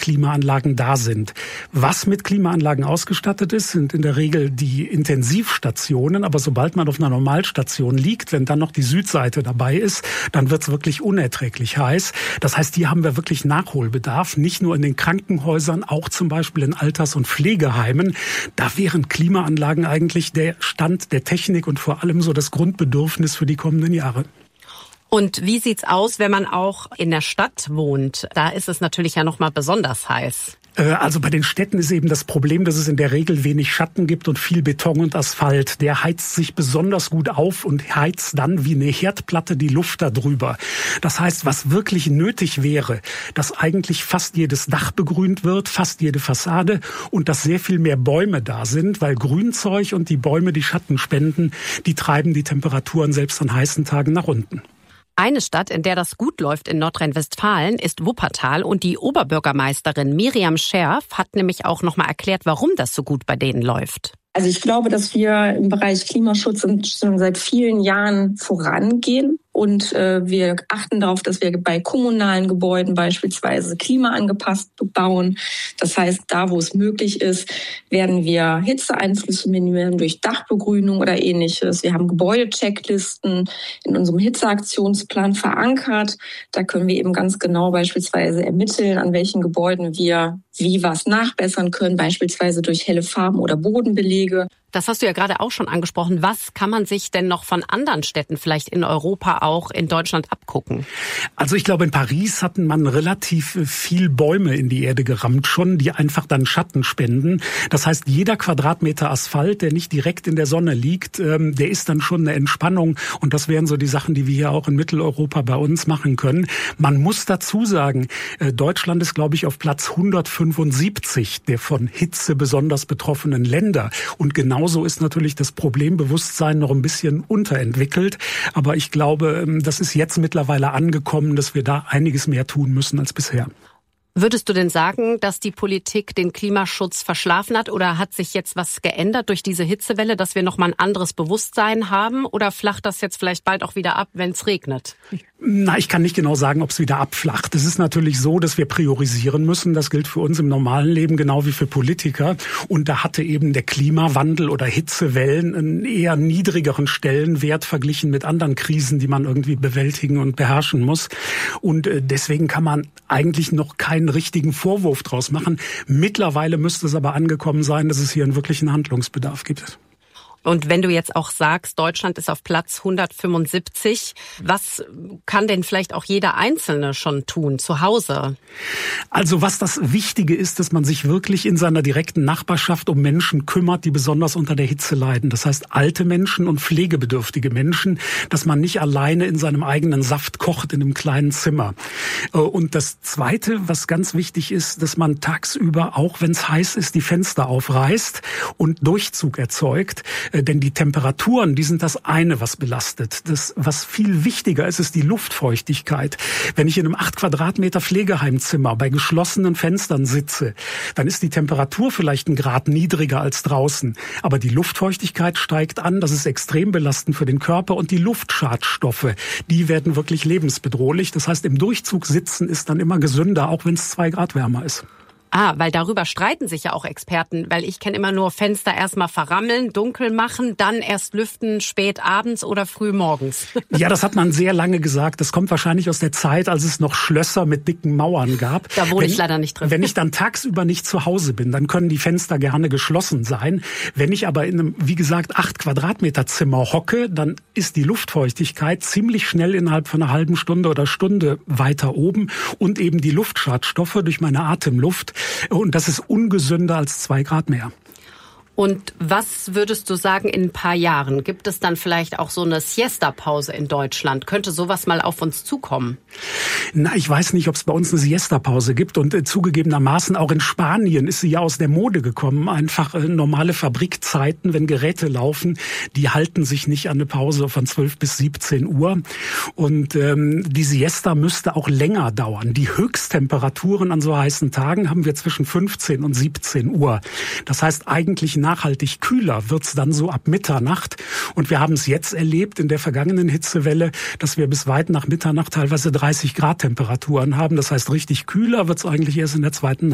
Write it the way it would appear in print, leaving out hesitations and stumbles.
Klimaanlagen da sind. Was mit Klimaanlagen ausgestattet ist, sind in der Regel die Intensivstationen. Aber sobald man auf einer Normalstation liegt, wenn dann noch die Südseite dabei ist, dann wird's wirklich unerträglich heiß. Das heißt, hier haben wir wirklich Nachholbedarf, nicht nur in den Krankenhäusern, auch zum Beispiel in Alters- und Pflegeheimen. Da wären Klimaanlagen eigentlich der Stand der Technik und vor allem so das Grundbedürfnis für die kommenden Jahre. Und wie sieht's aus, wenn man auch in der Stadt wohnt? Da ist es natürlich ja noch mal besonders heiß. Also bei den Städten ist eben das Problem, dass es in der Regel wenig Schatten gibt und viel Beton und Asphalt. Der heizt sich besonders gut auf und heizt dann wie eine Herdplatte die Luft da drüber. Das heißt, was wirklich nötig wäre, dass eigentlich fast jedes Dach begrünt wird, fast jede Fassade und dass sehr viel mehr Bäume da sind, weil Grünzeug und die Bäume, die Schatten spenden, die treiben die Temperaturen selbst an heißen Tagen nach unten. Eine Stadt, in der das gut läuft in Nordrhein-Westfalen, ist Wuppertal. Und die Oberbürgermeisterin Miriam Scherf hat nämlich auch noch mal erklärt, warum das so gut bei denen läuft. Also ich glaube, dass wir im Bereich Klimaschutz schon seit vielen Jahren vorangehen. Und wir achten darauf, dass wir bei kommunalen Gebäuden beispielsweise klimaangepasst bauen. Das heißt, da wo es möglich ist, werden wir Hitzeeinflüsse minimieren durch Dachbegrünung oder Ähnliches. Wir haben Gebäudechecklisten in unserem Hitzeaktionsplan verankert. Da können wir eben ganz genau beispielsweise ermitteln, an welchen Gebäuden wir wie was nachbessern können, beispielsweise durch helle Farben oder Bodenbelege. Das hast du ja gerade auch schon angesprochen. Was kann man sich denn noch von anderen Städten vielleicht in Europa auch in Deutschland abgucken? Also ich glaube, in Paris hatten man relativ viel Bäume in die Erde gerammt schon, die einfach dann Schatten spenden. Das heißt, jeder Quadratmeter Asphalt, der nicht direkt in der Sonne liegt, der ist dann schon eine Entspannung. Und das wären so die Sachen, die wir hier auch in Mitteleuropa bei uns machen können. Man muss dazu sagen, Deutschland ist, glaube ich, auf Platz 175 der von Hitze besonders betroffenen Länder. Und genauso ist natürlich das Problembewusstsein noch ein bisschen unterentwickelt. Aber ich glaube, das ist jetzt mittlerweile angekommen, dass wir da einiges mehr tun müssen als bisher. Würdest du denn sagen, dass die Politik den Klimaschutz verschlafen hat oder hat sich jetzt was geändert durch diese Hitzewelle, dass wir nochmal ein anderes Bewusstsein haben oder flacht das jetzt vielleicht bald auch wieder ab, wenn es regnet? Na, ich kann nicht genau sagen, ob es wieder abflacht. Es ist natürlich so, dass wir priorisieren müssen. Das gilt für uns im normalen Leben genau wie für Politiker. Und da hatte eben der Klimawandel oder Hitzewellen einen eher niedrigeren Stellenwert verglichen mit anderen Krisen, die man irgendwie bewältigen und beherrschen muss. Und deswegen kann man eigentlich noch keinen richtigen Vorwurf draus machen. Mittlerweile müsste es aber angekommen sein, dass es hier einen wirklichen Handlungsbedarf gibt. Und wenn du jetzt auch sagst, Deutschland ist auf Platz 175, was kann denn vielleicht auch jeder Einzelne schon tun zu Hause? Also was das Wichtige ist, dass man sich wirklich in seiner direkten Nachbarschaft um Menschen kümmert, die besonders unter der Hitze leiden. Das heißt alte Menschen und pflegebedürftige Menschen, dass man nicht alleine in seinem eigenen Saft kocht in einem kleinen Zimmer. Und das Zweite, was ganz wichtig ist, dass man tagsüber, auch wenn es heiß ist, die Fenster aufreißt und Durchzug erzeugt. Denn die Temperaturen, die sind das eine, was belastet. Das, was viel wichtiger ist, ist die Luftfeuchtigkeit. Wenn ich in einem 8 Quadratmeter Pflegeheimzimmer bei geschlossenen Fenstern sitze, dann ist die Temperatur vielleicht 1 Grad niedriger als draußen. Aber die Luftfeuchtigkeit steigt an, das ist extrem belastend für den Körper. Und die Luftschadstoffe, die werden wirklich lebensbedrohlich. Das heißt, im Durchzug sitzen ist dann immer gesünder, auch wenn es 2 Grad wärmer ist. Weil darüber streiten sich ja auch Experten, weil ich kenne immer nur Fenster erstmal verrammeln, dunkel machen, dann erst lüften, spät abends oder früh morgens. Ja, das hat man sehr lange gesagt. Das kommt wahrscheinlich aus der Zeit, als es noch Schlösser mit dicken Mauern gab. Da wohne ich leider nicht drin. Wenn ich dann tagsüber nicht zu Hause bin, dann können die Fenster gerne geschlossen sein. Wenn ich aber in einem, wie gesagt, 8 Quadratmeter Zimmer hocke, dann ist die Luftfeuchtigkeit ziemlich schnell innerhalb von einer halben Stunde oder Stunde weiter oben und eben die Luftschadstoffe durch meine Atemluft. Und das ist ungesünder als 2 Grad mehr. Und was würdest du sagen in ein paar Jahren? Gibt es dann vielleicht auch so eine Siesta-Pause in Deutschland? Könnte sowas mal auf uns zukommen? Na, ich weiß nicht, ob es bei uns eine Siesta-Pause gibt. Und zugegebenermaßen auch in Spanien ist sie ja aus der Mode gekommen. Einfach normale Fabrikzeiten, wenn Geräte laufen, die halten sich nicht an eine Pause von 12 bis 17 Uhr. Und die Siesta müsste auch länger dauern. Die Höchsttemperaturen an so heißen Tagen haben wir zwischen 15 und 17 Uhr. Das heißt, eigentlich nachhaltig kühler wird's dann so ab Mitternacht. Und wir haben es jetzt erlebt in der vergangenen Hitzewelle, dass wir bis weit nach Mitternacht teilweise 30 Grad Temperaturen haben. Das heißt, richtig kühler wird's eigentlich erst in der zweiten Nacht.